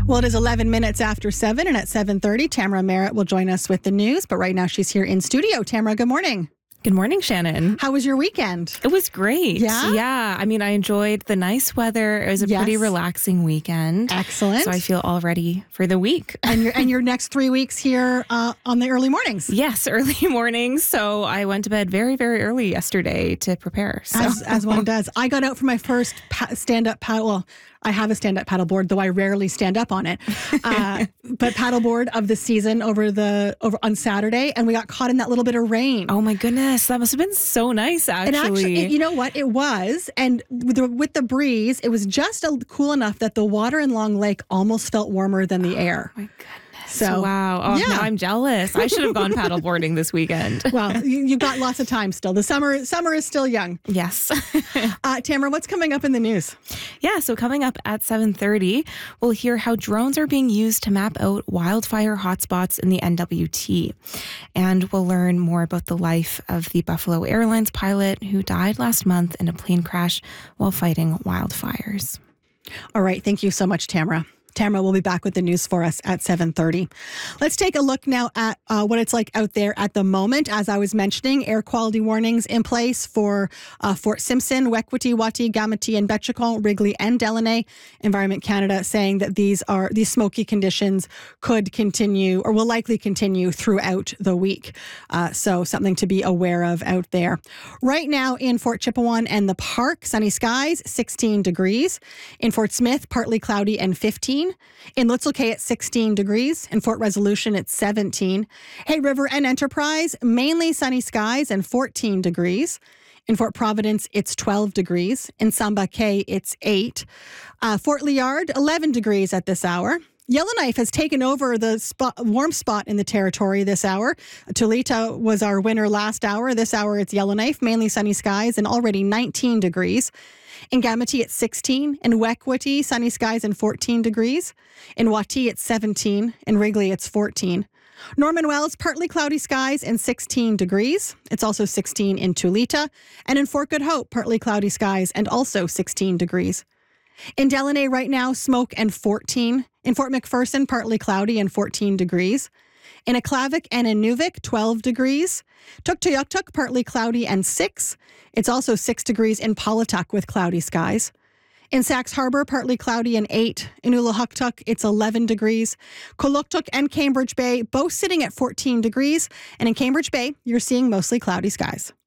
Well, it is 11 minutes after 7, and at 7:30, Tamara Merritt will join us with the news. But right now, she's here in studio. Tamara, good morning. Good morning, Shannon. How was your weekend? It was great. Yeah? Yeah. I mean, I enjoyed the nice weather. It was a pretty relaxing weekend. Excellent. So I feel all ready for the week. And your next 3 weeks here on the early mornings. Yes, early mornings. So I went to bed very, very early yesterday to prepare. So. As one does. I got out for my first stand-up paddle. Well, I have a stand-up paddleboard, though I rarely stand up on it. But paddleboard of the season over on Saturday, and we got caught in that little bit of rain. Oh my goodness, that must have been so nice. And actually, you know what? It was, and with the breeze, it was just cool enough that the water in Long Lake almost felt warmer than the air. Oh my goodness. So, wow. Oh, now I'm jealous. I should have gone paddleboarding this weekend. Well, you've got lots of time still. The summer is still young. Yes. Tamara, what's coming up in the news? Yeah, so coming up at 7:30, we'll hear how drones are being used to map out wildfire hotspots in the NWT. And we'll learn more about the life of the Buffalo Airlines pilot who died last month in a plane crash while fighting wildfires. All right. Thank you so much, Tamara. Tamara will be back with the news for us at 7:30. Let's take a look now at what it's like out there at the moment. As I was mentioning, air quality warnings in place for Fort Simpson, Wekwati, Wati, Gamati, and Betchakon, Wrigley, and Delaney. Environment Canada saying that these smoky conditions could continue or will likely continue throughout the week. So something to be aware of out there. Right now in Fort Chipewyan and the Park, sunny skies, 16 degrees. In Fort Smith, partly cloudy and 15. In Litzel Cay, it's 16 degrees. In Fort Resolution, it's 17. Hay River and Enterprise, mainly sunny skies and 14 degrees. In Fort Providence, it's 12 degrees. In Samba Cay, it's 8. Fort Liard, 11 degrees at this hour. Yellowknife has taken over the warm spot in the territory this hour. Tulita was our winner last hour. This hour, it's Yellowknife, mainly sunny skies and already 19 degrees. In Gamati, it's 16. In Wekwati, sunny skies and 14 degrees. In Wati, it's 17. In Wrigley, it's 14. Norman Wells, partly cloudy skies and 16 degrees. It's also 16 in Tulita. And in Fort Good Hope, partly cloudy skies and also 16 degrees. In Delaney right now, smoke and 14. In Fort McPherson, partly cloudy and 14 degrees. In Aklavik and in Nuvik, 12 degrees. Tuktoyaktuk, partly cloudy and 6. It's also 6 degrees in Paulatuk with cloudy skies. In Sax Harbor, partly cloudy and 8. In Ulahuktuk, it's 11 degrees. Kuluktuk and Cambridge Bay, both sitting at 14 degrees. And in Cambridge Bay, you're seeing mostly cloudy skies.